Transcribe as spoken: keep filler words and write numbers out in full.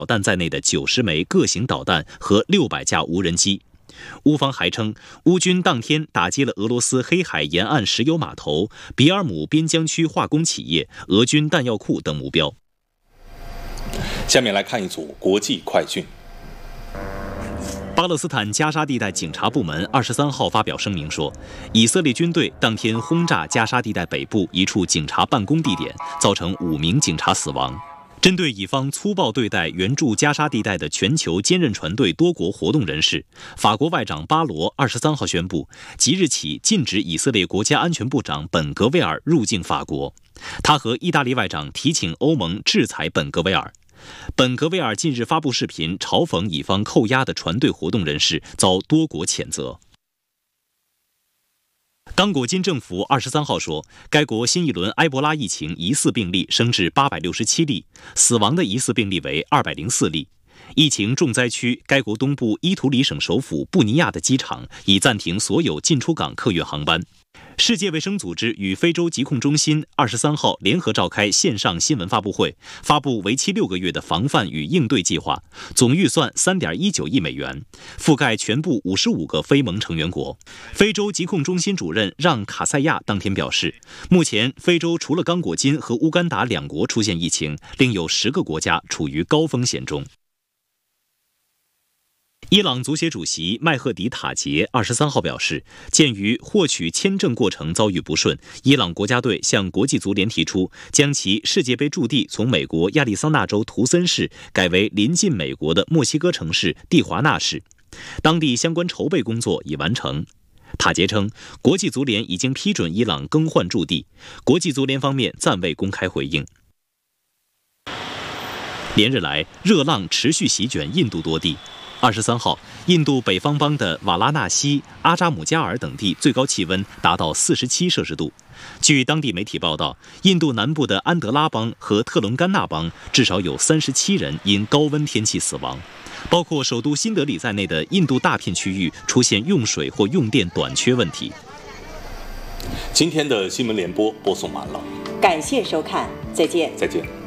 导弹在内的九十枚各型导弹和六百架无人机。乌方还称，乌军当天打击了俄罗斯黑海沿岸石油码头、比尔姆边疆区化工企业、俄军弹药库等目标。 下面来看一组国际快讯。 巴勒斯坦加沙地带警察部门二十三号发表声明说，以色列军队当天轰炸加沙地带北部一处警察办公地点，造成五名警察死亡。针对以方粗暴对待援助加沙地带的全球坚韧船队多国活动人士，法国外长巴罗二十三号宣布，即日起禁止以色列国家安全部长本格维尔入境法国。他和意大利外长提请欧盟制裁本格维尔。本格维尔近日发布视频，嘲讽以方扣押的船队活动人士，遭多国谴责。刚果金政府二十三号说，该国新一轮埃博拉疫情疑似病例升至八百六十七例，死亡的疑似病例为二百零四例。疫情重灾区该国东部伊图里省首府布尼亚的机场已暂停所有进出港客运航班。世界卫生组织与非洲疾控中心二十三号联合召开线上新闻发布会，发布为期六个月的防范与应对计划，总预算三点一九亿美元，覆盖全部五十五个非盟成员国。非洲疾控中心主任让卡塞亚当天表示，目前非洲除了刚果金和乌干达两国出现疫情，另有十个国家处于高风险中。伊朗足协主席麦赫迪塔杰二十三号表示，鉴于获取签证过程遭遇不顺，伊朗国家队向国际足联提出，将其世界杯驻地从美国亚利桑那州图森市改为临近美国的墨西哥城市蒂华纳市。当地相关筹备工作已完成。塔杰称，国际足联已经批准伊朗更换驻地，国际足联方面暂未公开回应。连日来，热浪持续席卷印度多地。二十三号，印度北方邦的瓦拉纳西、阿扎姆加尔等地最高气温达到四十七摄氏度。据当地媒体报道，印度南部的安德拉邦和特伦甘纳邦至少有三十七人因高温天气死亡，包括首都新德里在内的印度大片区域出现用水或用电短缺问题。 今天的新闻联播播送完了， 感谢收看，再见。 再见。